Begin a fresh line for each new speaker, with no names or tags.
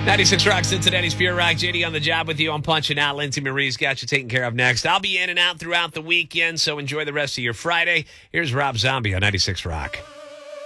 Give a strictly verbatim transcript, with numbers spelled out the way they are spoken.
ninety-six Rock, Cincinnati's Pure Rock. J D on the job with you. I'm punching out. Lindsay Marie's got you taken care of next. I'll be in and out throughout the weekend, so enjoy the rest of your Friday. Here's Rob Zombie on ninety-six Rock.